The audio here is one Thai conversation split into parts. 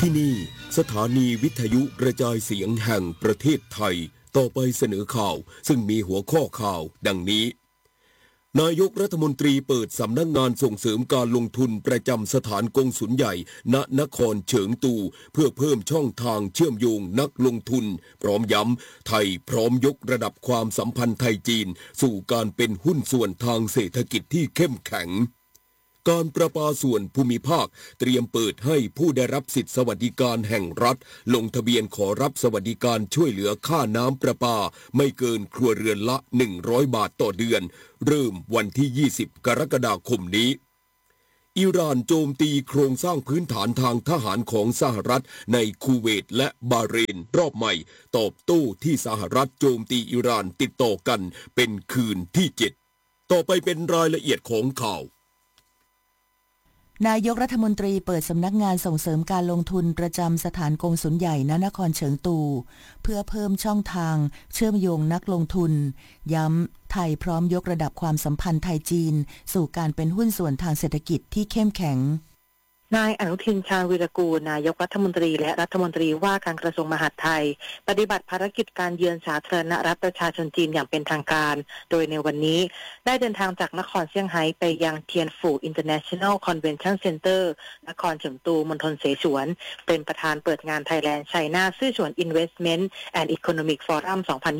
ที่นี่สถานีวิทยุกระจายเสียงแห่งประเทศไทยต่อไปเสนอข่าวซึ่งมีหัวข้อข่าวดังนี้นายกรัฐมนตรีเปิดสำนักงานส่งเสริมการลงทุนประจำสถานกงสุลใหญ่ณนครเฉิงตูเพื่อเพิ่มช่องทางเชื่อมโยงนักลงทุนพร้อมย้ำไทยพร้อมยกระดับความสัมพันธ์ไทยจีนสู่การเป็นหุ้นส่วนทางเศรษฐกิจที่เข้มแข็งการประปาส่วนภูมิภาคเตรียมเปิดให้ผู้ได้รับสิทธิสวัสดิการแห่งรัฐลงทะเบียนขอรับสวัสดิการช่วยเหลือค่าน้ำประปาไม่เกินครัวเรือนละ100 บาทต่อเดือนเริ่มวันที่20 กรกฎาคมนี้อิหร่านโจมตีโครงสร้างพื้นฐานทางทหารของสหรัฐในคูเวตและบาห์เรนรอบใหม่ตอบโต้ที่สหรัฐโจมตีอิหร่านติดต่อกันเป็นคืนที่7ต่อไปเป็นรายละเอียดของข่าวนายกรัฐมนตรีเปิดสำนักงานส่งเสริมการลงทุนประจำสถานกงสุลใหญ่ณนครเฉิงตูเพื่อเพิ่มช่องทางเชื่อมโยงนักลงทุนย้ำไทยพร้อมยกระดับความสัมพันธ์ไทยจีนสู่การเป็นหุ้นส่วนทางเศรษฐกิจที่เข้มแข็งนายอนุทินชาญวีรกูลนายกรัฐมนตรีและรัฐมนตรีว่าการกระทรวงมหาดไทยปฏิบัติภารกิจการเยือนสาธารณรัฐประชาชนจีนอย่างเป็นทางการโดยในวันนี้ได้เดินทางจากนครเซี่ยงไฮ้ไปยังเทียนฝู่ International Convention Center นครเฉิงตูมณฑลเสฉวนเป็นประธานเปิดงาน Thailand China ซื่อฉวน Investment and Economic Forum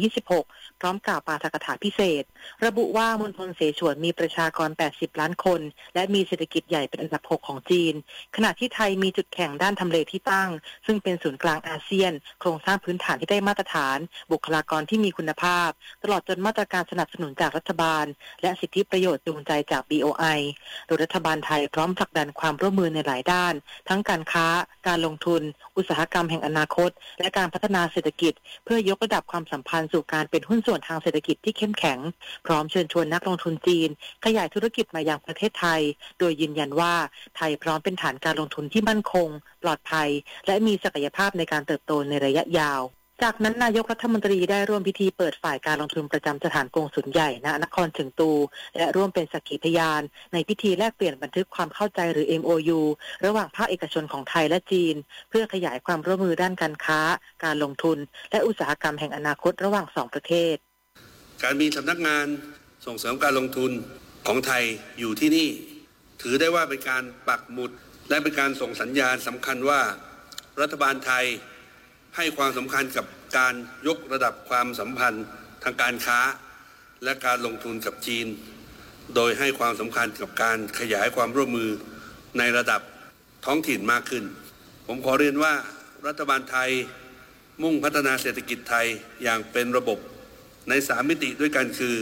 2026 พร้อมกล่าวปาฐกถาพิเศษระบุว่ามณฑลเสฉวนมีประชากร80 ล้านคนและมีเศรษฐกิจใหญ่เป็นอันดับ6ของจีนขณะที่ไทยมีจุดแข็งด้านทำเลที่ตั้งซึ่งเป็นศูนย์กลางอาเซียนโครงสร้างพื้นฐานที่ได้มาตรฐานบุคลากรที่มีคุณภาพตลอดจนมาตรการสนับสนุนจากรัฐบาลและสิทธิประโยชน์จูงใจจาก BOI โดยรัฐบาลไทยพร้อมผลักดันความร่วมมือในหลายด้านทั้งการค้าการลงทุนอุตสาหกรรมแห่งอนาคตและการพัฒนาเศรษฐกิจเพื่อยกระดับความสัมพันธ์สู่การเป็นหุ้นส่วนทางเศรษฐกิจที่เข้มแข็งพร้อมเชิญชวนนักลงทุนจีนขยายธุรกิจมายังประเทศไทยโดยยืนยันว่าไทยพร้อมเป็นฐานการลงทุนที่มั่นคงปลอดภัยและมีศักยภาพในการเติบโตในระยะยาวจากนั้นนายกรัฐมนตรีได้ร่วมพิธีเปิดฝ่ายการลงทุนประจำสถานกงสุลใหญ่ณนครเฉิงตูและร่วมเป็นสักขีพยานในพิธีแลกเปลี่ยนบันทึกความเข้าใจหรือ MOU ระหว่างภาคเอกชนของไทยและจีนเพื่อขยายความร่วมมือด้านการค้าการลงทุนและอุตสาหกรรมแห่งอนาคตระหว่าง2ประเทศการมีสำนักงานส่งเสริมการลงทุนของไทยอยู่ที่นี่ถือได้ว่าเป็นการปักหมุดและเป็นการส่งสัญญาณสำคัญว่ารัฐบาลไทยให้ความสำคัญกับการยกระดับความสัมพันธ์ทางการค้าและการลงทุนกับจีนโดยให้ความสำคัญกับการขยายความร่วมมือในระดับท้องถิ่นมากขึ้นผมขอเรียนว่ารัฐบาลไทยมุ่งพัฒนาเศรษฐกิจไทยอย่างเป็นระบบใน3 มิติด้วยกันคือ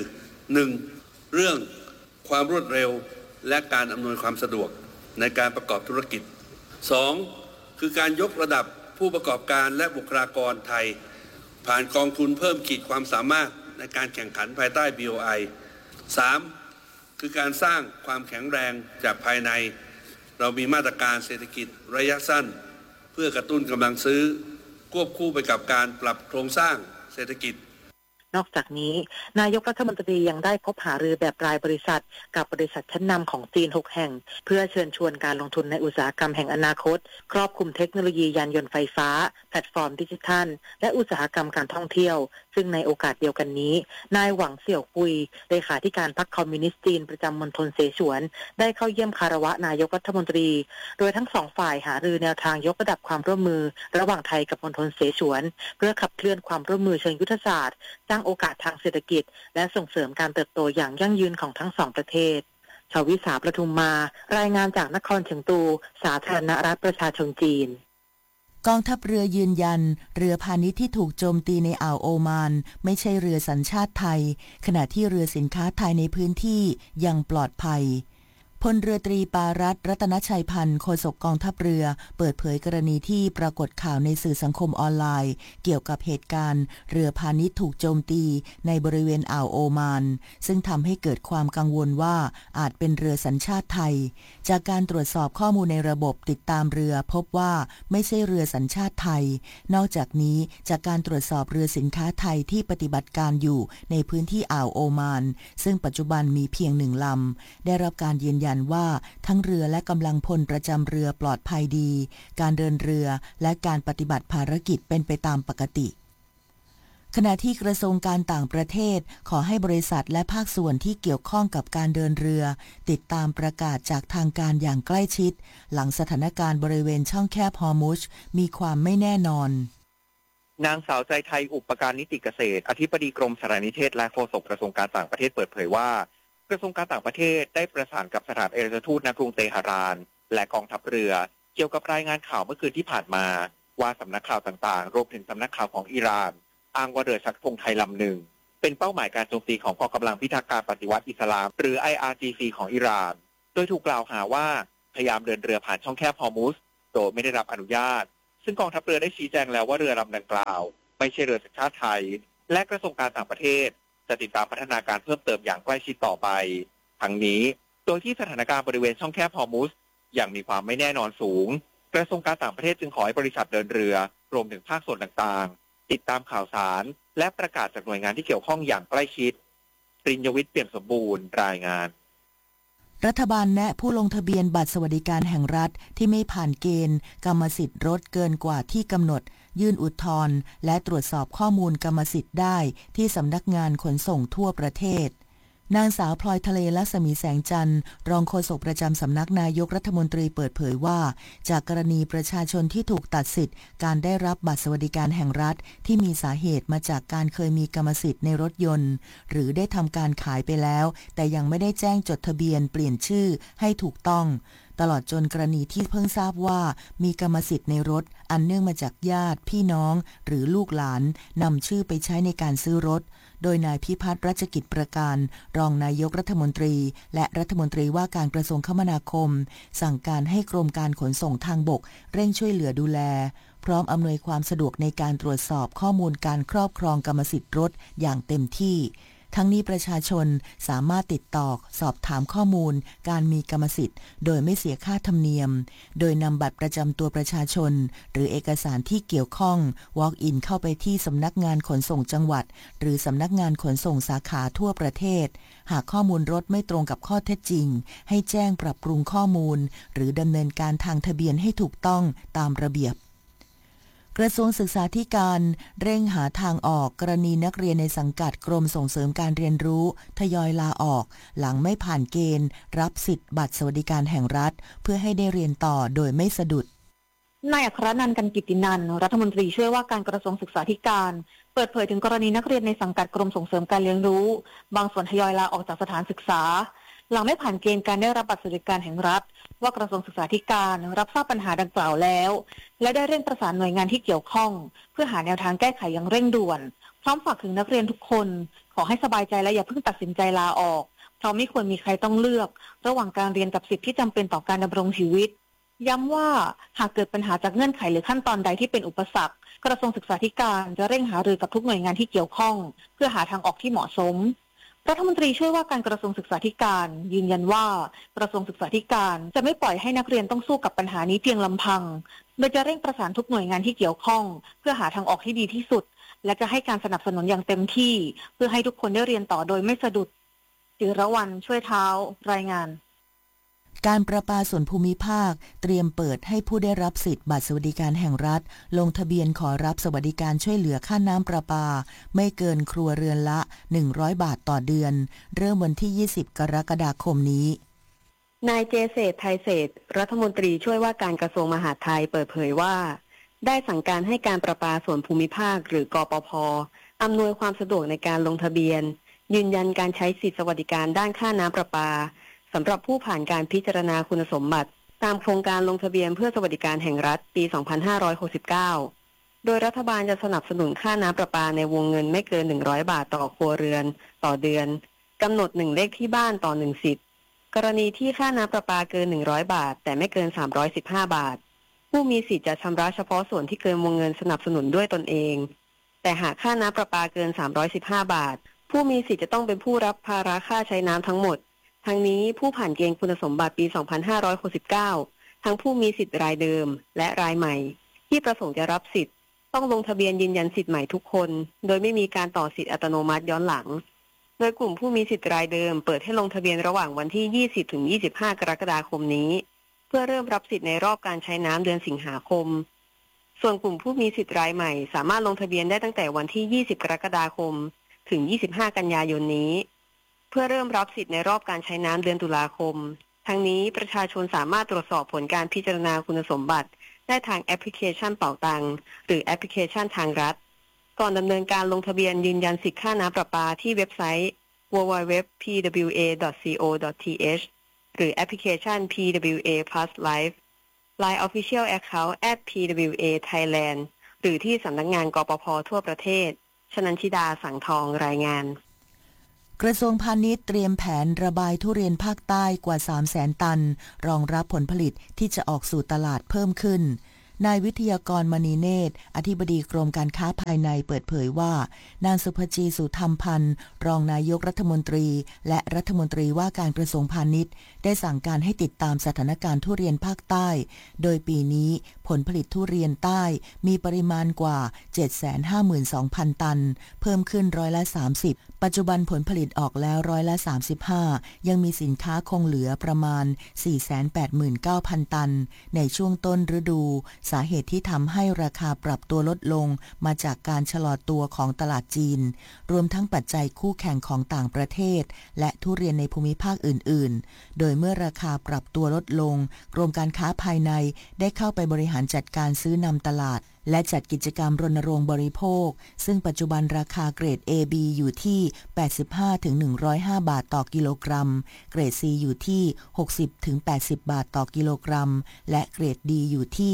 1. เรื่องความรวดเร็วและการอำนวยความสะดวกในการประกอบธุรกิจ 2. คือการยกระดับผู้ประกอบการและบุคลากรไทยผ่านกองทุนเพิ่มขีดความสามารถในการแข่งขันภายใต้ BOI 3. คือการสร้างความแข็งแรงจากภายในเรามีมาตรการเศรษฐกิจระยะสั้นเพื่อกระตุ้นกำลังซื้อควบคู่ไปกับการปรับโครงสร้างเศรษฐกิจนอกจากนี้นายกรัฐมนตรียังได้พบหารือแบบรายบริษัทกับบริษัทชั้นนำของจีน6 แห่งเพื่อเชิญชวนการลงทุนในอุตสาหกรรมแห่งอนาคตครอบคลุมเทคโนโลยียานยนต์ไฟฟ้าแพลตฟอร์มดิจิทัลและอุตสาหกรรมการท่องเที่ยวซึ่งในโอกาสเดียวกันนี้นายหวังเสี่ยวปุยเลขาธิการพรรคคอมมิวนิสต์จีนประจำมณฑลเสฉวนได้เข้าเยี่ยมคารวะนายกรัฐมนตรีโดยทั้ง2 ฝ่ายหารือแนวทางยกระดับความร่วมมือระหว่างไทยกับมณฑลเสฉวนเพื่อขับเคลื่อนความร่วมมือเชิงยุทธศาสตร์สร้างโอกาสทางเศรษฐกิจและส่งเสริมการเติบโตอย่างยั่งยืนของทั้ง2 ประเทศชวิสาประทุมมารายงานจากนครเฉิงตูสาธารณรัฐประชาชนจีนกองทัพเรือยืนยันเรือพาณิชย์ที่ถูกโจมตีในอ่าวโอมานไม่ใช่เรือสัญชาติไทยขณะที่เรือสินค้าไทยในพื้นที่ยังปลอดภัยพลเรือตรีปารัตน์รัตนชัยพันธ์โฆษกกองทัพเรือเปิดเผยกรณีที่ปรากฏข่าวในสื่อสังคมออนไลน์เกี่ยวกับเหตุการณ์เรือพาณิชย์ถูกโจมตีในบริเวณอ่าวโอมานซึ่งทำให้เกิดความกังวลว่าอาจเป็นเรือสัญชาติไทยจากการตรวจสอบข้อมูลในระบบติดตามเรือพบว่าไม่ใช่เรือสัญชาติไทยนอกจากนี้จากการตรวจสอบเรือสินค้าไทยที่ปฏิบัติการอยู่ในพื้นที่อ่าวโอมานซึ่งปัจจุบันมีเพียง1 ลำได้รับการยืนยันยันว่าทั้งเรือและกำลังพลประจำเรือปลอดภัยดีการเดินเรือและการปฏิบัติภารกิจเป็นไปตามปกติขณะที่กระทรวงการต่างประเทศขอให้บริษัทและภาคส่วนที่เกี่ยวข้องกับการเดินเรือติดตามประกาศจากทางการอย่างใกล้ชิดหลังสถานการณ์บริเวณช่องแคบฮอร์มุซมีความไม่แน่นอนนางสาวใจไทยอุปการนิติเกษตรอธิบดีกรมสารนิเทศและโฆษกกระทรวงการต่างประเทศเปิดเผยว่ากระทรวงการต่างประเทศได้ประสานกับสถานเอกอัครราชทูตณกรุงเตหะรานและกองทัพเรือเกี่ยวกับรายงานข่าวเมื่อคืนที่ผ่านมาว่าสำนักข่าวต่างๆรวมถึงสำนักข่าวของอิหร่านอ้างว่าเรือชักธงไทยลำหนึ่งเป็นเป้าหมายการโจมตีของกองกำลังพิทักษ์การปฏิวัติอิสลามหรือ IRGC ของอิหร่านโดยถูกกล่าวหาว่าพยายามเดินเรือผ่านช่องแคบฮอร์มุซโดยไม่ได้รับอนุญาตซึ่งกองทัพเรือได้ชี้แจงแล้วว่าเรือลำดังกล่าวไม่ใช่เรือสัญชาติไทยและกระทรวงการต่างประเทศจะติดตามพัฒนาการเพิ่มเติมอย่างใกล้ชิดต่อไปทั้งนี้โดยที่สถานการณ์บริเวณช่องแคบฮอร์มุซยังมีความไม่แน่นอนสูงกระทรวงการต่างประเทศจึงขอให้บริษัทเดินเรือรวมถึงภาคส่วนต่างๆติดตามข่าวสารและประกาศจากหน่วยงานที่เกี่ยวข้องอย่างใกล้ชิดปริญญวิทย์เปี่ยมสมบูรณ์รายงานรัฐบาลแนะผู้ลงทะเบียนบัตรสวัสดิการแห่งรัฐที่ไม่ผ่านเกณฑ์กรรมสิทธิ์รถเกินกว่าที่กำหนดยื่นอุทธรณ์และตรวจสอบข้อมูลกรรมสิทธิ์ได้ที่สำนักงานขนส่งทั่วประเทศนางสาวพลอยทะเลลักษมีแสงจันทร์รองโฆษกประจำสำนักนายกรัฐมนตรีเปิดเผยว่าจากกรณีประชาชนที่ถูกตัดสิทธิ์การได้รับบัตรสวัสดิการแห่งรัฐที่มีสาเหตุมาจากการเคยมีกรรมสิทธิ์ในรถยนต์หรือได้ทำการขายไปแล้วแต่ยังไม่ได้แจ้งจดทะเบียนเปลี่ยนชื่อให้ถูกต้องตลอดจนกรณีที่เพิ่งทราบว่ามีกรรมสิทธิ์ในรถอันเนื่องมาจากญาติพี่น้องหรือลูกหลานนำชื่อไปใช้ในการซื้อรถโดยนายพิพัฒน์รัชกิจประการรองนายกรัฐมนตรีและรัฐมนตรีว่าการกระทรวงคมนาคมสั่งการให้กรมการขนส่งทางบกเร่งช่วยเหลือดูแลพร้อมอำนวยความสะดวกในการตรวจสอบข้อมูลการครอบครองกรรมสิทธิ์รถอย่างเต็มที่ทั้งนี้ประชาชนสามารถติดต่อสอบถามข้อมูลการมีกรรมสิทธิ์โดยไม่เสียค่าธรรมเนียมโดยนำบัตรประจำตัวประชาชนหรือเอกสารที่เกี่ยวข้อง walk in เข้าไปที่สำนักงานขนส่งจังหวัดหรือสำนักงานขนส่งสาขาทั่วประเทศหากข้อมูลรถไม่ตรงกับข้อเท็จจริงให้แจ้งปรับปรุงข้อมูลหรือดำเนินการทางทะเบียนให้ถูกต้องตามระเบียบกระทรวงศึกษาธิการเร่งหาทางออกกรณีนักเรียนในสังกัดกรมส่งเสริมการเรียนรู้ทยอยลาออกหลังไม่ผ่านเกณฑ์รับสิทธิ์บัตรสวัสดิการแห่งรัฐเพื่อให้ได้เรียนต่อโดยไม่สะดุดนายอัครนันท์ กันกิตตินันท์รัฐมนตรีช่วยว่าการกระทรวงศึกษาธิการเปิดเผยถึงกรณีนักเรียนในสังกัดกรมส่งเสริมการเรียนรู้บางส่วนทยอยลาออกจากสถานศึกษาหลังไม่ผ่านเกณฑ์การได้รับบัตรสวัสดิการแห่งรัฐว่ากระทรวงศึกษาธิการรับทราบปัญหาดังกล่าวแล้วและได้เร่งประสานหน่วยงานที่เกี่ยวข้องเพื่อหาแนวทางแก้ไขอย่างเร่งด่วนพร้อมฝากถึงนักเรียนทุกคนขอให้สบายใจและอย่าเพิ่งตัดสินใจลาออกเพราะไม่ควรมีใครต้องเลือกระหว่างการเรียนกับสิทธิที่จำเป็นต่อการดำรงชีวิตย้ำว่าหากเกิดปัญหาจากเงื่อนไขหรือขั้นตอนใดที่เป็นอุปสรรคกระทรวงศึกษาธิการจะเร่งหารือกับทุกหน่วยงานที่เกี่ยวข้องเพื่อหาทางออกที่เหมาะสมรัฐมนตรีช่วยว่าการกระทรวงศึกษาธิการยืนยันว่ากระทรวงศึกษาธิการจะไม่ปล่อยให้นักเรียนต้องสู้กับปัญหานี้เพียงลำพังโดยจะเร่งประสานทุกหน่วยงานที่เกี่ยวข้องเพื่อหาทางออกที่ดีที่สุดและจะให้การสนับสนุนอย่างเต็มที่เพื่อให้ทุกคนได้เรียนต่อโดยไม่สะดุดจิรวรรณช่วยเท้ารายงานการประปาส่วนภูมิภาคเตรียมเปิดให้ผู้ได้รับสิทธิ์บัตรสวัสดิการแห่งรัฐลงทะเบียนขอรับสวัสดิการช่วยเหลือค่าน้ำประปาไม่เกินครัวเรือนละ100 บาทต่อเดือนเริ่มวันที่20 กรกฎาคมนี้นายเจเศรษฐ์ไทยเศรษฐ์รัฐมนตรีช่วยว่าการกระทรวงมหาดไทยเปิดเผยว่าได้สั่งการให้การประปาส่วนภูมิภาคหรือกปภ.อำนวยความสะดวกในการลงทะเบียนยืนยันการใช้สิทธิสวัสดิการด้านค่าน้ำประปาสำหรับผู้ผ่านการพิจารณาคุณสมบัติตามโครงการลงทะเบียนเพื่อสวัสดิการแห่งรัฐปี 2569 โดยรัฐบาลจะสนับสนุนค่าน้ำประปาในวงเงินไม่เกิน100 บาทต่อครัวเรือนต่อเดือนกำหนด1เลขที่บ้านต่อ1สิทธิ์กรณีที่ค่าน้ำประปาเกิน100 บาทแต่ไม่เกิน315 บาทผู้มีสิทธิ์จะชำระเฉพาะส่วนที่เกินวงเงินสนับสนุนด้วยตนเองแต่หากค่าน้ำประปาเกิน315 บาทผู้มีสิทธิ์จะต้องเป็นผู้รับภาระค่าใช้น้ำทั้งหมดทั้งนี้ผู้ผ่านเกณฑ์คุณสมบัติปี 2569 ทั้งผู้มีสิทธิ์รายเดิมและรายใหม่ที่ประสงค์จะรับสิทธิ์ต้องลงทะเบียนยืนยันสิทธิ์ใหม่ทุกคนโดยไม่มีการต่อสิทธิ์อัตโนมัติย้อนหลังโดยกลุ่มผู้มีสิทธิ์รายเดิมเปิดให้ลงทะเบียนระหว่างวันที่ 20 ถึง 25 กรกฎาคมนี้เพื่อเริ่มรับสิทธิ์ในรอบการใช้น้ำเดือนสิงหาคมส่วนกลุ่มผู้มีสิทธิ์รายใหม่สามารถลงทะเบียนได้ตั้งแต่วันที่ 20 กรกฎาคมถึง 25 กันยายนนี้เพื่อเริ่มรับสิทธิ์ในรอบการใช้น้ำเดือนตุลาคมทั้งนี้ประชาชนสามารถตรวจสอบผลการพิจารณาคุณสมบัติได้ทางแอปพลิเคชันเป๋าตังหรือแอปพลิเคชันทางรัฐก่อนดำเนินการลงทะเบียนยืนยันสิทธิค่าน้ำประปาที่เว็บไซต์ www.pwa.co.th หรือแอปพลิเคชัน PWA Plus Live Line Official Account @PWA Thailand หรือที่สำนักงานกปภ.ทั่วประเทศชนันชิดาสังทองรายงานกระทรวงพาณิชย์เตรียมแผนระบายทุเรียนภาคใต้กว่า 300,000 ตันรองรับผลผลิตที่จะออกสู่ตลาดเพิ่มขึ้นนายวิทยากรมณีเนตรอธิบดีกรมการค้าภายในเปิดเผยว่านางสุภจีสุธรรมพันธ์รองนายกรัฐมนตรีและรัฐมนตรีว่าการกระทรวงพาณิชย์ได้สั่งการให้ติดตามสถานการณ์ทุเรียนภาคใต้โดยปีนี้ผลผลิตทุเรียนใต้มีปริมาณกว่า 752,000 ตันเพิ่มขึ้น30%ปัจจุบันผลผลิตออกแล้ว35%ยังมีสินค้าคงเหลือประมาณ 489,000 ตันในช่วงต้นฤดูสาเหตุที่ทำให้ราคาปรับตัวลดลงมาจากการชะลอตัวของตลาดจีนรวมทั้งปัจจัยคู่แข่งของต่างประเทศและทุเรียนในภูมิภาคอื่นๆโดยเมื่อราคาปรับตัวลดลงกรมการค้าภายในได้เข้าไปบริหารจัดการซื้อนำตลาดและจัดกิจกรรมรณรงค์บริโภคซึ่งปัจจุบันราคาเกรด AB อยู่ที่ 85-105 บาทต่อกิโลกรัมเกรด C อยู่ที่ 60-80 บาทต่อกิโลกรัมและเกรด D อยู่ที่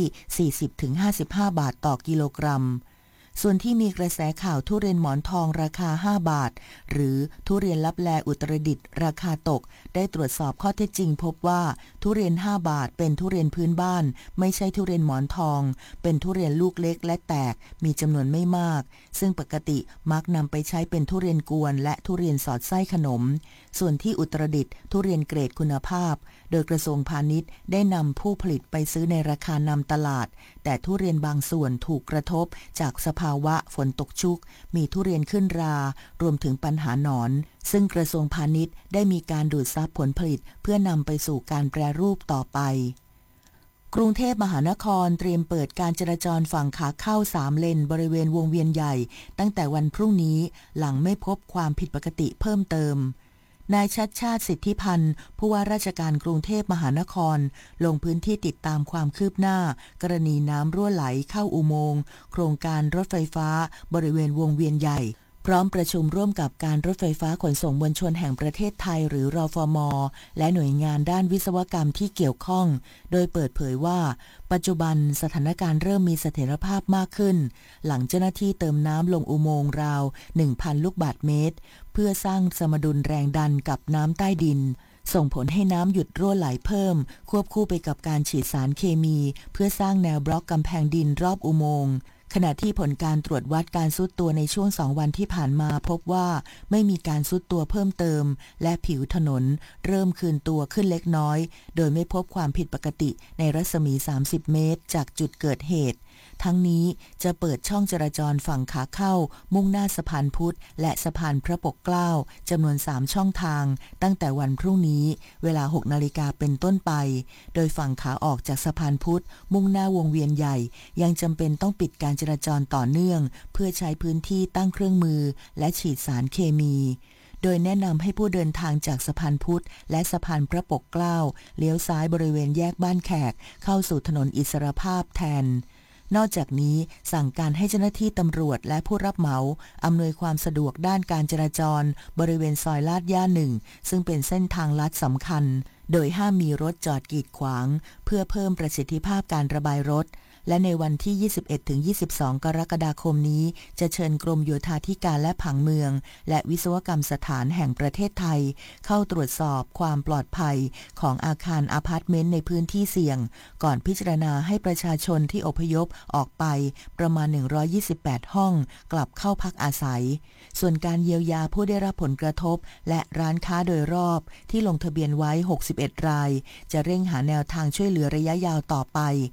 40-55 บาทต่อกิโลกรัมส่วนที่มีกระแสข่าวทุเรียนหมอนทองราคา5บาทหรือทุเรียนลับแลอุตรดิตถ์ราคาตกได้ตรวจสอบข้อเท็จจริงพบว่าทุเรียน5บาทเป็นทุเรียนพื้นบ้านไม่ใช่ทุเรียนหมอนทองเป็นทุเรียนลูกเล็กและแตกมีจำนวนไม่มากซึ่งปกติมักนำไปใช้เป็นทุเรียนกวนและทุเรียนสอดไส้ขนมส่วนที่อุตรดิตถ์ทุเรียนเกรดคุณภาพโดยกระทรวงพาณิชย์ได้นำผู้ผลิตไปซื้อในราคานำตลาดแต่ทุเรียนบางส่วนถูกกระทบจากสภาวะฝนตกชุกมีทุเรียนขึ้นรารวมถึงปัญหาหนอนซึ่งกระทรวงพาณิชย์ได้มีการดูดซับผลผลิตเพื่อนำไปสู่การแปรรูปต่อไปกรุงเทพมหานครเตรียมเปิดการจราจรฝั่งขาเข้า3เลนบริเวณวงเวียนใหญ่ตั้งแต่วันพรุ่งนี้หลังไม่พบความผิดปกติเพิ่มเติมนายชัชชาติสิทธิพันธ์ผู้ว่าราชการกรุงเทพมหานครลงพื้นที่ติดตามความคืบหน้ากรณีน้ำรั่วไหลเข้าอุโมงค์โครงการรถไฟฟ้าบริเวณวงเวียนใหญ่พร้อมประชุมร่วมกับการรถไฟฟ้าขนส่งมวลชนแห่งประเทศไทยหรือรฟม.และหน่วยงานด้านวิศวกรรมที่เกี่ยวข้องโดยเปิดเผยว่าปัจจุบันสถานการณ์เริ่มมีเสถียรภาพมากขึ้นหลังเจ้าหน้าที่เติมน้ำลงอุโมงค์ราว 1,000 ลูกบาศก์เมตรเพื่อสร้างสมดุลแรงดันกับน้ำใต้ดินส่งผลให้น้ำหยุดรั่วไหลเพิ่มควบคู่ไปกับการฉีดสารเคมีเพื่อสร้างแนวบล็อกกำแพงดินรอบอุโมงค์ขณะที่ผลการตรวจวัดการทรุดตัวในช่วง2วันที่ผ่านมาพบว่าไม่มีการทรุดตัวเพิ่มเติมและผิวถนนเริ่มคืนตัวขึ้นเล็กน้อยโดยไม่พบความผิดปกติในรัศมี30เมตรจากจุดเกิดเหตุทั้งนี้จะเปิดช่องจราจรฝั่งขาเข้ามุ่งหน้าสะพานพุทธและสะพานพระปกเกล้าจำนวน3ช่องทางตั้งแต่วันพรุ่งนี้เวลา 6 นาฬิกาเป็นต้นไปโดยฝั่งขาออกจากสะพานพุทธมุ่งหน้าวงเวียนใหญ่ยังจำเป็นต้องปิดการจราจรต่อเนื่องเพื่อใช้พื้นที่ตั้งเครื่องมือและฉีดสารเคมีโดยแนะนำให้ผู้เดินทางจากสะพานพุทธและสะพานพระปกเกล้าเลี้ยวซ้ายบริเวณแยกบ้านแขกเข้าสู่ถนนอิสรภาพแทนนอกจากนี้สั่งการให้เจ้าหน้าที่ตำรวจและผู้รับเหมาอำนวยความสะดวกด้านการจราจรบริเวณซอยลาดย่า1ซึ่งเป็นเส้นทางลัดสำคัญโดยห้ามมีรถจอดกีดขวางเพื่อเพิ่มประสิทธิภาพการระบายรถและในวันที่ 21-22 กรกฎาคมนี้จะเชิญกรมโยธาธิการและผังเมืองและวิศวกรรมสถานแห่งประเทศไทยเข้าตรวจสอบความปลอดภัยของอาคารอพาร์ตเมนต์ในพื้นที่เสี่ยงก่อนพิจารณาให้ประชาชนที่อพยพออกไปประมาณ128ห้องกลับเข้าพักอาศัยส่วนการเยียวยาผู้ได้รับผลกระทบและร้านค้าโดยรอบที่ลงทะเบียนไว้61รายจะเร่งหาแนวทางช่วยเหลือระยะยาวต่อไป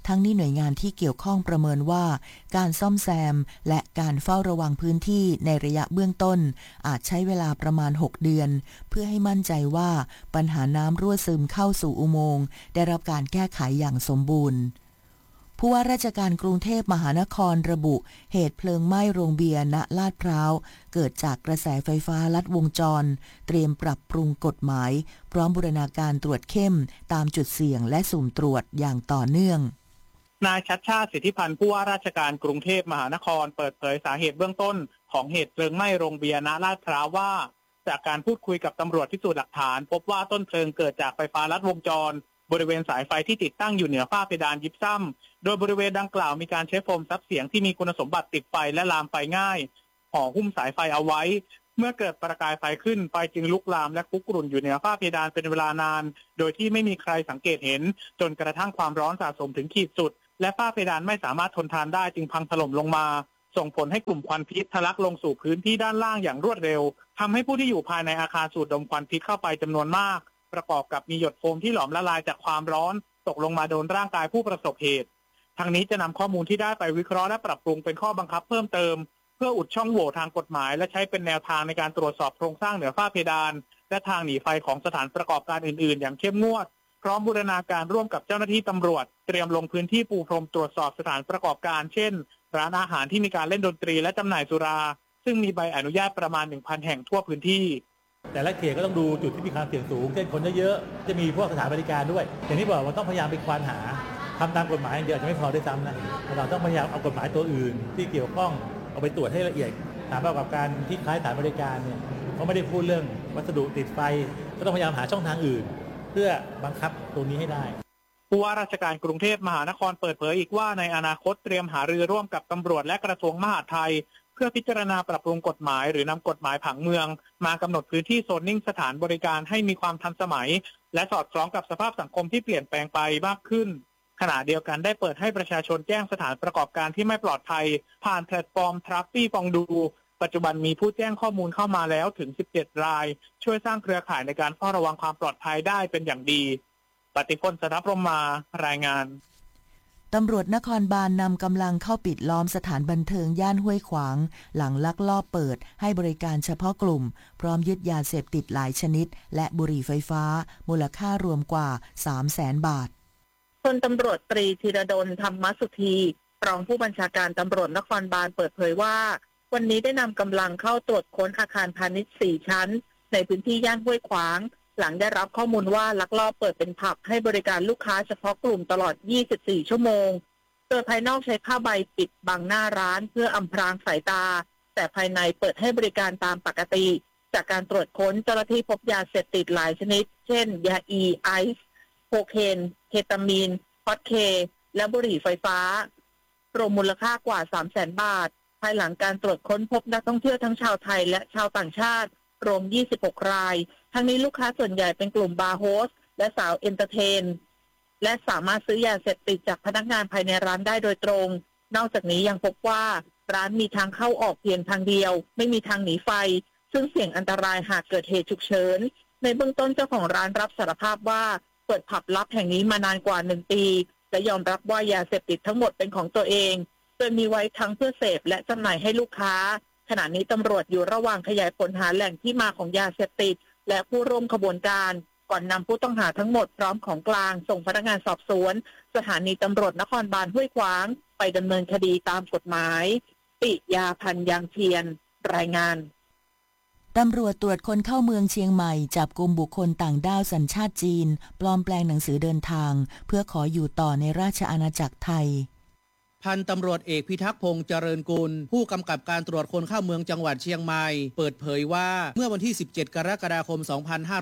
ทั้งนี้หน่วยงานที่เกี่ยวข้องประเมินว่าการซ่อมแซมและการเฝ้าระวังพื้นที่ในระยะเบื้องต้นอาจใช้เวลาประมาณ6 เดือนเพื่อให้มั่นใจว่าปัญหาน้ำรั่วซึมเข้าสู่อุโมงค์ได้รับการแก้ไขอย่างสมบูรณ์ผู้ว่าราชการกรุงเทพมหานครระบุเหตุเพลิงไหม้โรงเบียร์ณลาดพร้าวเกิดจากกระแสไฟฟ้าลัดวงจรเตรียมปรับปรุงกฎหมายพร้อมบูรณาการตรวจเข้มตามจุดเสี่ยงและสุ่มตรวจอย่างต่อเนื่องนายชัชชาติสิทธิพันธ์ผู้ว่าราชการกรุงเทพมหานครเปิดเผยสาเหตุเบื้องต้นของเหตุเพลิงไหม้โรงเบียร์ณลาดพร้าวว่าจากการพูดคุยกับตำรวจพิสูจน์หลักฐานพบว่าต้นเพลิงเกิดจากไฟฟ้าลัดวงจรบริเวณสายไฟที่ติดตั้งอยู่เหนือฝ้าเพดานยิปซัมโดยบริเวณดังกล่าวมีการใช้โฟมซับเสียงที่มีคุณสมบัติติดไฟและลามไฟง่ายห่อหุ้มสายไฟเอาไว้เมื่อเกิดประกายไฟขึ้นไฟจึงลุกลามและคุกรุ่นอยู่เหนือฝ้าเพดานเป็นเวลานานโดยที่ไม่มีใครสังเกตเห็นจนกระทั่งความร้อนสะสมถึงขีดสุดและฝ้าเพดานไม่สามารถทนทานได้จึงพังถล่มลงมาส่งผลให้กลุ่มควันพิษทะลักลงสู่พื้นที่ด้านล่างอย่างรวดเร็วทำให้ผู้ที่อยู่ภายในอาคารสูดดมควันพิษเข้าไปจำนวนมากประกอบกับมีหยดโฟมที่หลอมละลายจากความร้อนตกลงมาโดนร่างกายผู้ประสบเหตุทางนี้จะนำข้อมูลที่ได้ไปวิเคราะห์และปรับปรุงเป็นข้อบังคับเพิ่มเติมเพื่ออุดช่องโหว่ทางกฎหมายและใช้เป็นแนวทางในการตรวจสอบโครงสร้างเหนือฝ้าเพดานและทางหนีไฟของสถานประกอบการอื่นๆอย่างเข้มงวดพร้อมบูรณาการร่วมกับเจ้าหน้าที่ตำรวจเตรียมลงพื้นที่ปูพรมตรวจสอบสถานประกอบการเช่นร้านอาหารที่มีการเล่นดนตรีและจำหน่ายสุราซึ่งมีใบอนุญาตประมาณ 1,000 แห่งทั่วพื้นที่แต่ละเขตก็ต้องดูจุดที่มีความเสี่ยงสูงเช่นคนเยอะๆจะมีพวกสถานบริการด้วยอย่างที่บอกว่าต้องพยายามไปควานหาทำตามกฎหมายอย่างเดียวจะไม่พอด้วยซ้ำนะเราต้องพยายามเอากฎหมายตัวอื่นที่เกี่ยวข้องเอาไปตรวจให้ละเอียดสถานประกอบการที่คล้ายสถานบริการเนี่ยเขาไม่ได้พูดเรื่องวัสดุติดไฟก็ต้องพยายามหาช่องทางอื่นเพื่อบังคับตัวนี้ให้ได้ผู้ว่าราชการกรุงเทพมหานครเปิดเผยอีกว่าในอนาคตเตรียมหารือร่วมกับตำรวจและกระทรวงมหาดไทยเพื่อพิจารณาปรับปรุงกฎหมายหรือนำกฎหมายผังเมืองมากำหนดพื้นที่โซนนิ่งสถานบริการให้มีความทันสมัยและสอดคล้องกับสภาพสังคมที่เปลี่ยนแปลงไปมากขึ้นขณะเดียวกันได้เปิดให้ประชาชนแจ้งสถานประกอบการที่ไม่ปลอดภัยผ่านแพลตฟอร์มทรัฟฟี่ฟองดูปัจจุบันมีผู้แจ้งข้อมูลเข้ามาแล้วถึง17 รายช่วยสร้างเครือข่ายในการเฝ้าระวังความปลอดภัยได้เป็นอย่างดีปฏิพล สนพรหมารายงานตำรวจนครบาลนำกำลังเข้าปิดล้อมสถานบันเทิงย่านห้วยขวางหลังลักลอบเปิดให้บริการเฉพาะกลุ่มพร้อมยึดยาเสพติดหลายชนิดและบุหรี่ไฟฟ้ามูลค่ารวมกว่า 300,000 บาทพลตำรวจตรีธีรดลธรรมสุธีรองผู้บัญชาการตำรวจนครบาลเปิดเผยว่าวันนี้ได้นำกำลังเข้าตรวจค้นอาคารพาณิชย์4 ชั้นในพื้นที่ย่านห้วยขวางหลังได้รับข้อมูลว่าลักลอบเปิดเป็นผับให้บริการลูกค้าเฉพาะกลุ่มตลอด24 ชั่วโมงโดยภายนอกใช้ผ้าใบปิดบังหน้าร้านเพื่ออำพรางสายตาแต่ภายในเปิดให้บริการตามปกติจากการตรวจค้นเจ้าหน้าที่พบยาเสพติดหลายชนิดเช่นยาไอซ์โคเคนเคตามีนฮอตเคและบุหรี่ไฟฟ้ารวมมูลค่ากว่า 300,000 บาทภายหลังการตรวจค้นพบนักท่องเที่ยวทั้งชาวไทยและชาวต่างชาติรวม26 รายทั้งนี้ลูกค้าส่วนใหญ่เป็นกลุ่มบาร์โฮสและสาวเอนเตอร์เทนและสามารถซื้อยาเสพติดจากพนักงานภายในร้านได้โดยตรงนอกจากนี้ยังพบว่าร้านมีทางเข้าออกเพียงทางเดียวไม่มีทางหนีไฟซึ่งเสี่ยงอันตรายหากเกิดเหตุฉุกเฉินในเบื้องต้นเจ้าของร้านรับสารภาพว่าเปิดผับลับแห่งนี้มานานกว่า1 ปีและยอมรับว่ายาเสพติดทั้งหมดเป็นของตัวเองโดยมีไว้ทั้งเพื่อเสพและจำหน่ายให้ลูกค้าขณะนี้ตำรวจอยู่ระหว่างขยายผลหาแหล่งที่มาของยาเสพติดและผู้ร่วมขบวนการก่อนนำผู้ต้องหาทั้งหมดพร้อมของกลางส่งพนักงานสอบสวนสถานีตำรวจนครบาลห้วยขวางไปดำเนินคดีตามกฎหมายปิยาพันธ์ยางเทียนรายงานตำรวจตรวจคนเข้าเมืองเชียงใหม่จับกุมบุคคลต่างด้าวสัญชาติจีนปลอมแปลงหนังสือเดินทางเพื่อขออยู่ต่อในราชอาณาจักรไทยพันตำรวจเอกพิทักษ์พงษ์เจริญกุลผู้กำกับการตรวจคนเข้าเมืองจังหวัดเชียงใหม่เปิดเผยว่าเมื่อวันที่17 กรกฎาคม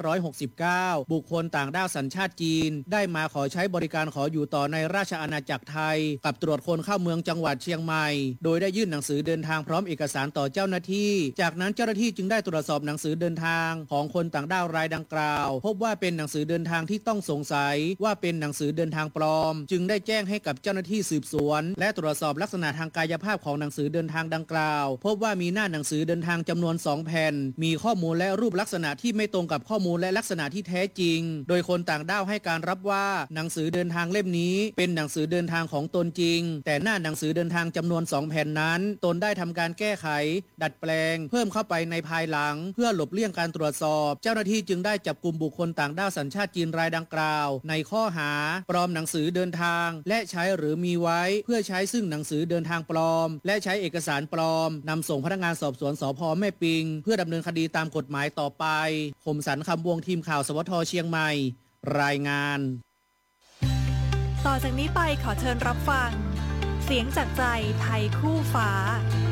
2569 บุคคลต่างด้าวสัญชาติจีนได้มาขอใช้บริการขออยู่ต่อในราชอาณาจักรไทยกับตรวจคนเข้าเมืองจังหวัดเชียงใหม่โดยได้ยื่นหนังสือเดินทางพร้อมเอกสารต่อเจ้าหน้าที่จากนั้นเจ้าหน้าที่จึงได้ตรวจสอบหนังสือเดินทางของคนต่างด้าวรายดังกล่าวพบว่าเป็นหนังสือเดินทางที่ต้องสงสัยว่าเป็นหนังสือเดินทางปลอมจึงได้แจ้งให้กับเจ้าหน้าที่สืบสวนและและตรวจสอบลักษณะทางกายภาพของหนังสือเดินทางดังกล่าวพบว่ามีหน้าหนังสือเดินทางจำนวน2แผ่นมีข้อมูลและรูปลักษณะที่ไม่ตรงกับข้อมูลและลักษณะที่แท้จริงโดยคนต่างด้าวให้การรับว่าหนังสือเดินทางเล่มนี้เป็นหนังสือเดินทางของตนจริงแต่หน้าหนังสือเดินทางจำนวน2แผ่นนั้นตนได้ทำการแก้ไขดัดแปลงเพิ่มเข้าไปในภายหลังเพื่อหลบเลี่ยงการตรวจสอบเจ้าหน้าที่จึงได้จับกุมบุคคลต่างด้าวสัญชาติจีนรายดังกล่าวในข้อหาปลอมหนังสือเดินทางและใช้หรือมีไว้เพื่อใช้ซึ่งหนังสือเดินทางปลอมและใช้เอกสารปลอมนำส่งพนักงานสอบสวนสภ.แม่ปิงเพื่อดำเนินคดีตามกฎหมายต่อไปคมสันต์คำวงทีมข่าวสวท.เชียงใหม่รายงานต่อจากนี้ไปขอเชิญรับฟังเสียงจากใจไทยคู่ฟ้า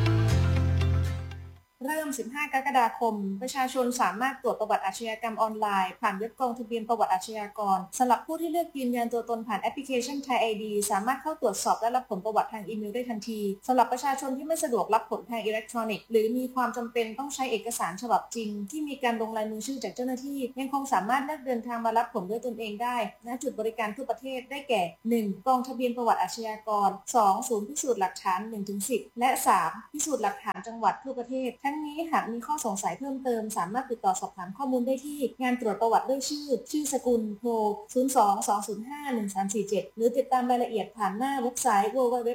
เริ่ม 15 กรกฎาคมประชาชนสามารถตรวจประวัติอาชญากรรมออนไลน์ผ่านเว็บกองทะเบียนประวัติอาชญากรสำหรับผู้ที่เลือกยืนยันตัวตนผ่านแอปพลิเคชัน Thai ID สามารถเข้าตรวจสอบและรับผลประวัติทางอีเมลได้ทันทีสำหรับประชาชนที่ไม่สะดวกรับผลทางอิเล็กทรอนิกส์หรือมีความจำเป็นต้องใช้เอกสารฉบับจริงที่มีการลงลายมือชื่อจากเจ้าหน้าที่ยังคงสามารถเลือกเดินทางมารับผลด้วยตนเองได้ณจุดบริการทั่วประเทศได้แก่ 1. กองทะเบียนประวัติอาชญากร 2. ศูนย์พิสูจน์หลักฐาน 1-10 และ 3. พิสูจน์หลักฐานจังหวัดทั่วประเทศทั้งนี้หากมีข้อสงสัยเพิ่มเติมสามารถติดต่อสอบถามข้อมูลได้ที่งานตรวจประวัติด้วยชื่อสกุลโทร 02-205-1347 หรือติดตามรายละเอียดผ่านหน้าเว็บไซต์ www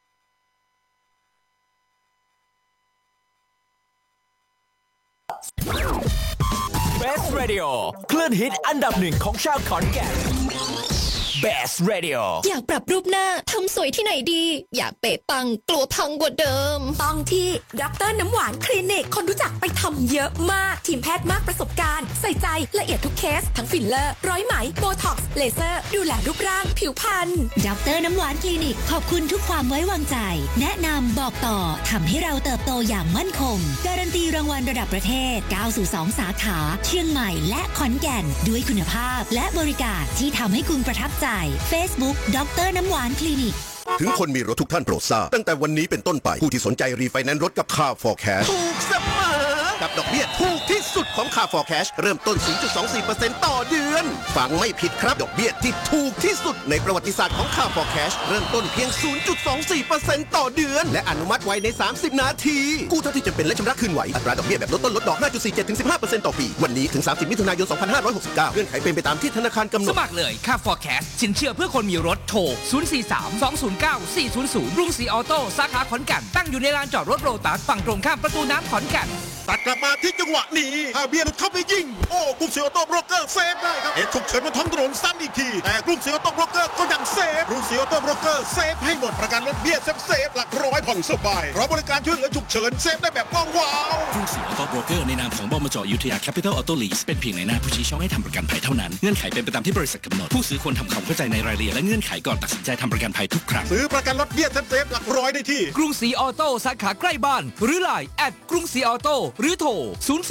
Best Radio คลื่นฮิตอันดับหนึ่งของชาวขอนแก่น Best Radio อยากปรับรูปหน้าทำสวยที่ไหนดีอยากเป๊ะปังกลัวพังกว่าเดิมต้องที่ดร.น้ำหวานคลินิกคนรู้จักไปทำเยอะมากทีมแพทย์มากประสบการณ์ใส่ใจละเอียดทุกเคสทั้งฟิลเลอร์ร้อยไหมโบท็อกซ์เลเซอร์ดูแลรูปร่างผิวพรรณดร.น้ำหวานคลินิกขอบคุณทุกความไว้วางใจแนะนำบอกต่อทำให้เราเติบโตอย่างมั่นคงการันตีรางวัลระดับประเทศ9สู่2สาขาเชียงใหม่และขอนแก่นด้วยคุณภาพและบริการที่ทำให้คุณประทับใจFacebook ดร.น้ำหวานคลินิกถึงคนมีรถทุกท่านโปรดทราบตั้งแต่วันนี้เป็นต้นไปผู้ที่สนใจรีไฟแนนซ์รถกับ Car for Cash ถูกเสมอกับดอกเบี้ยถูกที่สุดของ Car for Cash เริ่มต้น 0.24% ต่อเดือนฟังไม่ผิดครับดอกเบี้ยที่ถูกที่สุดในประวัติศาสตร์ของ Car for Cash เริ่มต้นเพียง 0.24% ต่อเดือนและอนุมัติไว้ใน30นาทีกู้เท่าที่จำเป็นและชำระคืนไหวอัตราดอกเบี้ยแบบลดต้นลดดอก 5.47-15% ต่อปีวันนี้ถึง30มิถุนายน2569เงื่อนไขเป็นไปตามที่ธนาคารกำหนดสมัครเลย Car for Cash สินเชื่อเพื่อคนมีรถโทร 043-209-400 กรุงศรีออโต้สาขาขอนแก่นตั้งอยู่ในลานจอดรถโรตัสฝั่งตรงข้ามประตูน้ำขอนแก่นตัดกลับมาที่จังหวะนี้ถ้าเบียร์หลุดเข้าไปยิงโอ้กรุงศรีออโต้โบรกเกอร์เซฟได้ครับเหตุฉุกเฉินบนท้องถนนซ้ำอีกทีแต่กรุงศรีออโต้โบรกเกอร์ก็ยังเซฟกรุงศรีออโต้โบรกเกอร์เซฟให้หมดประกันรถเบี้ยเซฟหลักร้อยผ่อนสบายเพราะบริการช่วยเหลือฉุกเฉินเซฟได้แบบว้าวกรุงศรีออโต้โบรกเกอร์ในนามของบมจ.อยุธยาแคปิตอลออโต้ลีสเป็นเพียงในหน้าผู้ชี้ช่องให้ทำประกันภัยเท่านั้นเงื่อนไขเป็นไปตามที่บริษัทกำหนดผู้ซื้อควรทำความเข้าใจในรายละเอียดและเงื่อนไขก่อนตัดสินใจทำประกันภัยทุกครั้งซื้อประกันรถเบี้ยเซฟหลักร้อยได้ที่กรุงศรีออโต้สาขาใกล้บ้านหรือ LINE กรุงศรีออโต้หรือโทร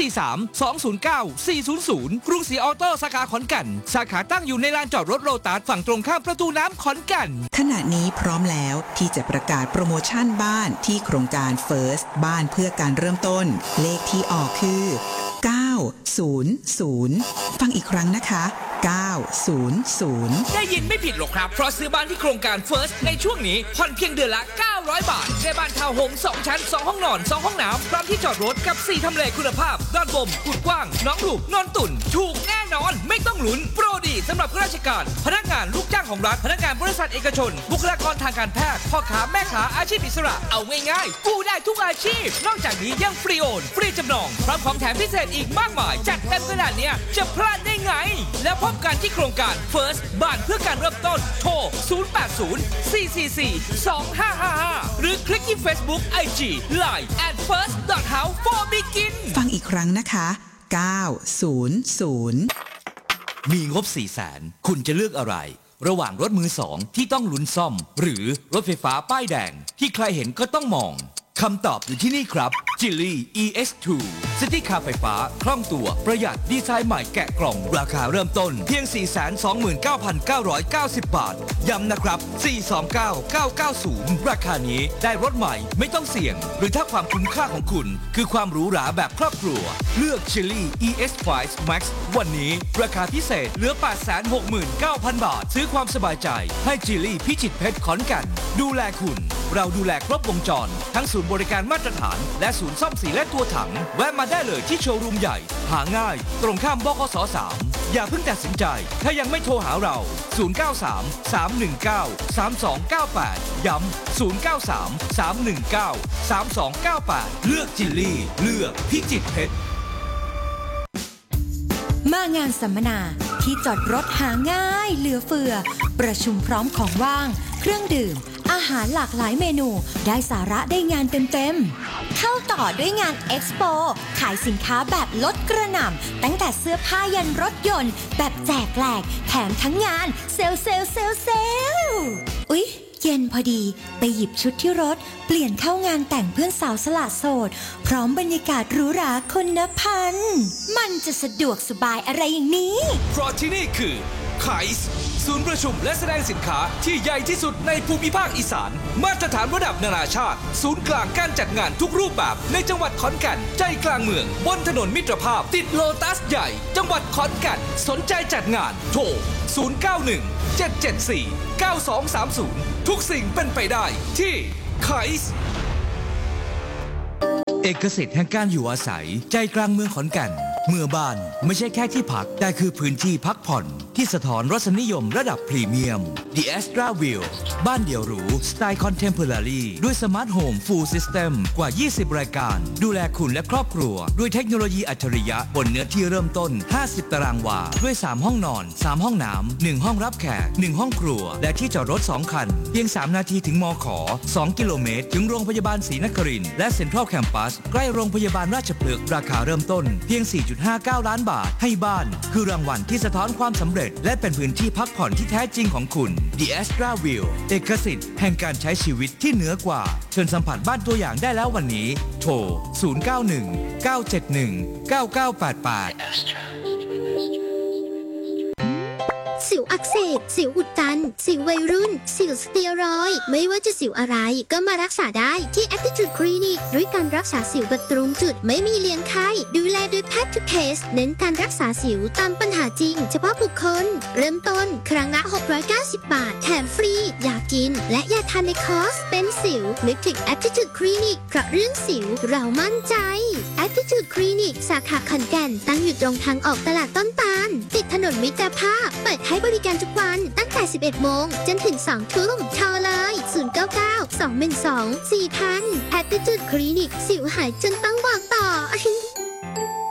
043-209-400 กรุงศรีออโต้สาขาขอนแก่นสาขาตั้งอยู่ในลานจอดรถโลตัสฝั่งตรงข้ามประตูน้ำขอนแก่นขณะนี้พร้อมแล้วที่จะประกาศโปรโมชั่นบ้านที่โครงการ First บ้านเพื่อการเริ่มต้นเลขที่ออกคือ900ฟังอีกครั้งนะคะ900 ได้ยินไม่ผิดหรอกครับเพราะซื้อบ้านที่โครงการ First ในช่วงนี้ผ่อนเพียงเดือนละ900 บาทได้บ้านทาวน์โฮม2ชั้น2ห้องนอน2ห้องน้ำพร้อมที่จอดรถกับ4ทำเลคุณภาพด้านบนกุดกว้างน้องหลูกนอนตุ่นถูกแน่นอนไม่ต้องลุ้นโปรดีสำหรับข้าราชการพนักงานลูกจ้างของรัฐพนักงานบริษัทเอกชนบุคลากรทางการแพทย์พ่อค้าแม่ค้าอาชีพอิสระเอาง่ายๆกู้ได้ทุกอาชีพนอกจากนี้ยังฟรีโอนฟรีจำนองพร้อมของแถมพิเศษอีกมากมายจัดเต็มขนาดนี้จะพลาดได้ไงแล้วพบกันที่โครงการ First บ้านเพื่อการเริ่มต้นโทร 080-444-2555 หรือคลิกที่ Facebook IG Line @first.house for begin ฟังอีกครั้งนะคะ900 มีงบ 400,000 คุณจะเลือกอะไรระหว่างรถมือสองที่ต้องลุ้นซ่อมหรือรถไฟฟ้าป้ายแดงที่ใครเห็นก็ต้องมองคำตอบอยู่ที่นี่ครับ Geely ES2 ซิตี้คาร์ไฟฟ้าคล่องตัวประหยัดดีไซน์ใหม่แกะกล่องราคาเริ่มต้นเพียง 429,990 บาทย้ำนะครับ 429,990 ราคานี้ได้รถใหม่ไม่ต้องเสี่ยงหรือถ้าความคุ้มค่าของคุณคือความหรูหราแบบครอบครัวเลือก Geely ES5 Max วันนี้ราคาพิเศษเหลือ 869,000 บาทซื้อความสบายใจให้ Geely พิจิตรเพชรขอนแก่นดูแลคุณเราดูแลครบวงจรทั้งศูนย์บริการมาตรฐานและศูนย์ซ่อมสีและตัวถังแวะมาได้เลยที่โชว์รูมใหญ่หาง่ายตรงข้ามบขส. 3อย่าเพิ่งตัดสินใจถ้ายังไม่โทรหาเรา093-319-3298ย้ำ093-319-3298เลือกจิลลี่เลือกพิจิตรเพชรมางานสัมมนาที่จอดรถหาง่ายเหลือเฟือประชุมพร้อมของว่างเครื่องดื่มอาหารหลากหลายเมนูได้สาระได้งานเต็มๆเข้าต่อด้วยงานเอ็กซ์โปขายสินค้าแบบลดกระหน่ำตั้งแต่เสื้อผ้ายันรถยนต์แบบแจกแหลกแถมทั้งงานเซลอุ๊ยเย็นพอดีไปหยิบชุดที่รถเปลี่ยนเข้างานแต่งเพื่อนสาวสละโสดพร้อมบรรยากาศหรูหราคุณพันธ์มันจะสะดวกสบายอะไรอย่างนี้เพราะที่นี่คือไคส์ศูนย์ประชุมและแสดงสินค้าที่ใหญ่ที่สุดในภูมิภาคอีสานมาตรฐานระดับนานาชาติศูนย์กลางการจัดงานทุกรูปแบบในจังหวัดขอนแก่นใจกลางเมืองบนถนนมิตรภาพติดโลตัสใหญ่จังหวัดขอนแก่นสนใจจัดงานโทร091-774-9230ทุกสิ่งเป็นไปได้ที่ไคส์เอกสิทธิ์แห่งการอยู่อาศัยใจกลางเมืองขอนแก่นเมื่อบ้านไม่ใช่แค่ที่พักแต่คือพื้นที่พักผ่อนที่สะท้อนรสนิยมระดับพรีเมียม The Astra View บ้านเดี่ยวหรูสไตล์ Contemporary ด้วยสมาร์ทโฮม Full System กว่า 20 รายการดูแลคุณและครอบครัวด้วยเทคโนโลยีอัจฉริยะบนเนื้อที่เริ่มต้น50 ตารางวาด้วย3ห้องนอน3ห้องน้ำ1ห้องรับแขก1ห้องครัวและที่จอดรถ2คันเพียง3นาทีถึงมข2 กิโลเมตรถึงโรงพยาบาลศรีนครินทร์และเซ็นทรัลแคมปัสใกล้โรงพยาบาลราชพฤกษ์ราคาเริ่มต้นเพียง 4.59 ล้านบาทให้บ้านคือรางวัลที่สะท้อนความสำเร็จและเป็นพื้นที่พักผ่อนที่แท้จริงของคุณ The Astra View เอกสิทธิ์แห่งการใช้ชีวิตที่เหนือกว่าเชิญสัมผัสบ้านตัวอย่างได้แล้ววันนี้โทร 091-971-9988 สิวอักเสบสิวอุดตันสิววัยรุ่นสิวสเตียรอยด์ไม่ว่าจะสิวอะไรก็มารักษาได้ที่ Aptitude Clinic ด้วยการรักษาสิวแบบตรงจุดไม่มีเลี้ยงไข้ดูแลด้วยแพทย์ทุกเคสเน้นการรักษาสิวตามปัญหาจริงเฉพาะบุคคลเริ่มต้นครั้งละ690 บาทแถมฟรียากินและยาทานในคอร์สเป็นสิวนึกถึง Aptitude Clinic เพราะเรื่องสิวเรามั่นใจ Aptitude Clinic สาขาขอนแก่นตั้งอยู่ตรงทางออกตลาดต้นตาลติดถนนมิตรภาพเปิดให้บริการทุกวันตั้งแต่ 11 โมงจนถึง 2 ทุ่มโทรเลย099-212-4000 Aptitude Clinic สิวหายจนต้องบอกต่อ